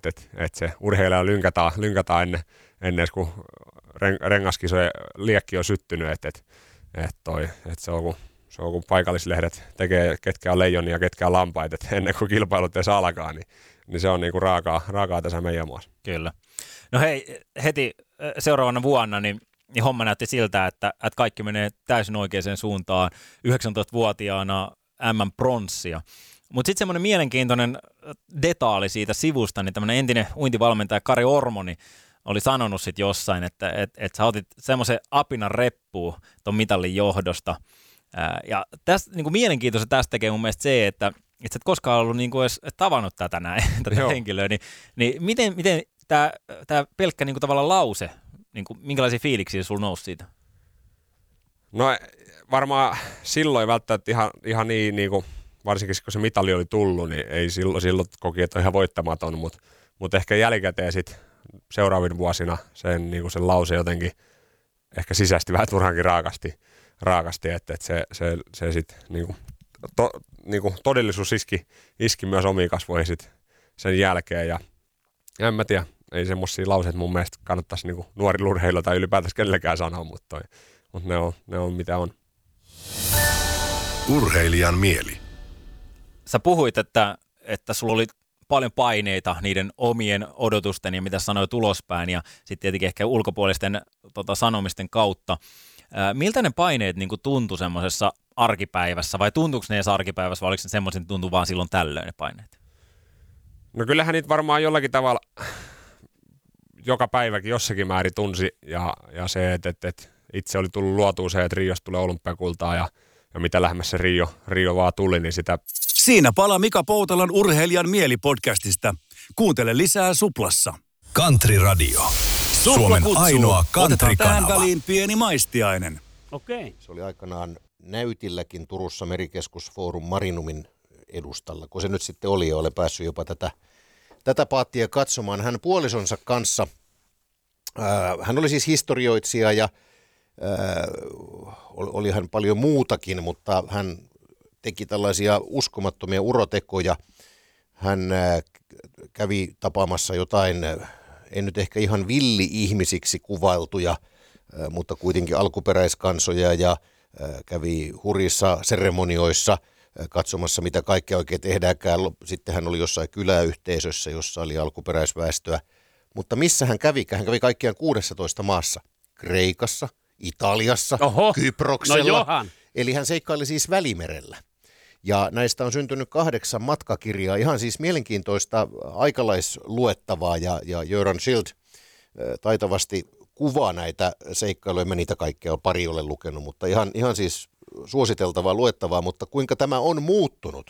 että se urheilija lynkataan ennen kuin rengaskisojen liekki on syttynyt, että se on kun paikallislehdet tekee, ketkä on leijonia ja ketkä on lampaita, että ennen kuin kilpailut edes alkaa, niin se on niinku raakaa tässä meidän maassa. Kyllä. No hei, heti seuraavana vuonna niin homma näytti siltä, että kaikki menee täysin oikeaan suuntaan. 19-vuotiaana M-pronssia. Mutta sitten semmoinen mielenkiintoinen detaali siitä sivusta, niin tämmöinen entinen uintivalmentaja Kari Ormoni oli sanonut sitten jossain, että sä otit semmoisen apinan reppuun ton mitallin johdosta. Ja tästä, niin kuin mielenkiintoista tästä tekee mun mielestä se, että sä et koskaan ollut niin kuin edes tavannut tätä henkilöä, niin miten tämä pelkkä niin kuin tavallaan lause, niin kuin, minkälaisia fiiliksiä sulla nousi siitä? No varmaan silloin välttämättä ihan niin kuin, varsinkin kun se mitali oli tullut, niin ei silloin koki, että on ihan voittamaton, mutta ehkä jälkikäteen sitten seuraavina vuosina sen lause jotenkin ehkä sisäisesti vähän turhankin raakasti, että se sitten todellisuus iski myös omiin kasvoihin sit sen jälkeen ja en mä tiedä, ei semmosia lauseita mun mielestä kannattaisi nuorilla urheilla tai ylipäätänsä kenellekään sanoa, mutta ne on mitä on. Urheilijan mieli. Sä puhuit, että sulla oli paljon paineita niiden omien odotusten ja mitä sanoit ulospäin ja sitten tietenkin ehkä ulkopuolisten sanomisten kautta. Miltä ne paineet niin tuntui semmoisessa arkipäivässä vai tuntuuko ne edes arkipäivässä vai oliko ne semmoisen tuntuu vaan silloin tällöin ne paineet? No kyllähän niitä varmaan jollakin tavalla joka päiväkin jossakin määrin tunsi ja se, että itse oli tullut luotua se, että Riosta tulee olympiakultaa ja mitä lähemmäs se Rio vaan tuli, niin sitä... Siinä palaa Mika Poutalan Urheilijan mieli-podcastista. Kuuntele lisää Suplassa. Country Radio. Suomen ainoa country-kanava. Tähän väliin pieni maistiainen. Okei. Se oli aikanaan näytilläkin Turussa Merikeskus Forum Marinumin edustalla. Kun se nyt sitten oli ja olen päässyt jopa tätä paattia katsomaan. Hän puolisonsa kanssa, hän oli siis historioitsija ja oli hän paljon muutakin, mutta hän teki tällaisia uskomattomia urotekoja. Hän kävi tapaamassa jotain, en nyt ehkä ihan villi-ihmisiksi kuvailtuja, mutta kuitenkin alkuperäiskansoja ja kävi hurjissa seremonioissa katsomassa, mitä kaikkea oikein tehdäänkään. Sitten hän oli jossain kyläyhteisössä, jossa oli alkuperäisväestöä. Mutta missä hän kävi? Hän kävi kaikkiaan 16 maassa. Kreikassa, Italiassa, Kyproksella. No eli hän seikkaili siis Välimerellä. Ja näistä on syntynyt 8 matkakirjaa, ihan siis mielenkiintoista aikalaisluettavaa ja Göran Schild taitavasti kuvaa näitä seikkailuja. Mä niitä kaikkea pari olen lukenut, mutta ihan siis suositeltavaa luettavaa, mutta kuinka tämä on muuttunut.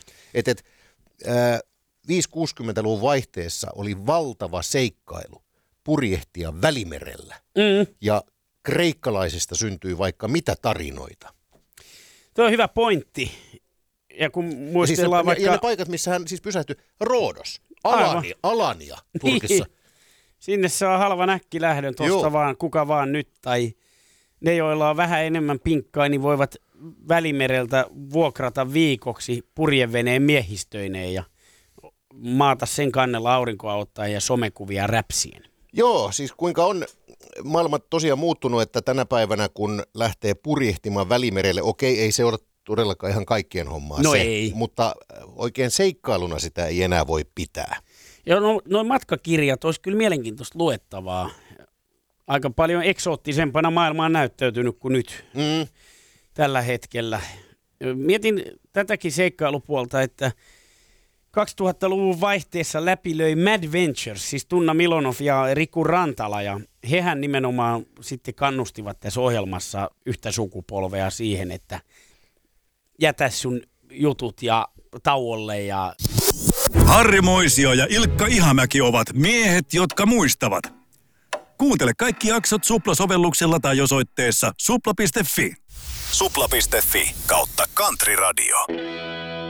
5-60-luvun vaihteessa oli valtava seikkailu purjehtia Välimerellä ja kreikkalaisista syntyi vaikka mitä tarinoita. Tuo on hyvä pointti. Ja kun muistellaan siis, vaikka... Ja ne paikat, missä hän siis pysähtyi, Roodos, Alania Turkissa. Sinne saa halva näkkilähdön tuosta vaan, kuka vaan nyt. Tai ne, joilla on vähän enemmän pinkkaa, niin voivat Välimereltä vuokrata viikoksi purjeveneen miehistöineen ja maata sen kannella aurinkoa ottaa ja somekuvia räpsien. Joo, siis kuinka on maailma tosiaan muuttunut, että tänä päivänä kun lähtee purjehtimaan Välimerelle, okei, ei se ole todellakaan ihan kaikkien hommaa no se, ei. Mutta oikein seikkailuna sitä ei enää voi pitää. Joo, no matkakirjat olisi kyllä mielenkiintoista luettavaa. Aika paljon eksoottisempana maailma on näyttäytynyt kuin nyt tällä hetkellä. Mietin tätäkin seikkailupuolta, että 2000-luvun vaihteessa läpilöi Mad Ventures, siis Tunna Milonov ja Riku Rantala, ja hehän nimenomaan sitten kannustivat tässä ohjelmassa yhtä sukupolvea siihen, että jätä sun jutut ja tauolle ja... Harri Moisio ja Ilkka Ihamäki ovat miehet, jotka muistavat. Kuuntele kaikki jaksot Supla-sovelluksella tai osoitteessa supla.fi. Supla.fi/Country Radio.